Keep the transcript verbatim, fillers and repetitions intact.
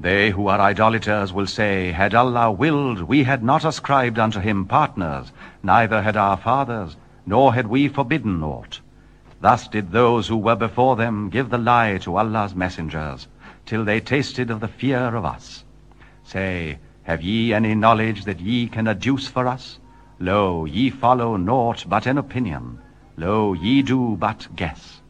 They who are idolaters will say, Had Allah willed, we had not ascribed unto him partners, neither had our fathers, nor had we forbidden aught. Thus did those who were before them give the lie to Allah's messengers, till they tasted of the fear of us. Say, have ye any knowledge that ye can adduce for us? Lo, ye follow naught but an opinion. Lo, ye do but guess.